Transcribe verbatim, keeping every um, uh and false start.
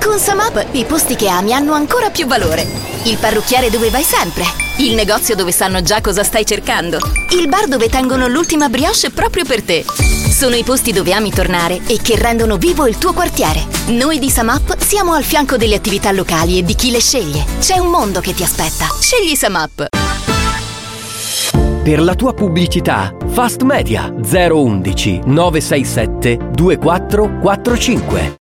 Con Samap i posti che ami hanno ancora più valore. Il parrucchiere dove vai sempre. Il negozio dove sanno già cosa stai cercando. Il bar dove tengono l'ultima brioche proprio per te. Sono i posti dove ami tornare e che rendono vivo il tuo quartiere. Noi di Samap siamo al fianco delle attività locali e di chi le sceglie. C'è un mondo che ti aspetta. Scegli Samap. Per la tua pubblicità, Fast Media zero uno uno nove sei sette due quattro quattro cinque.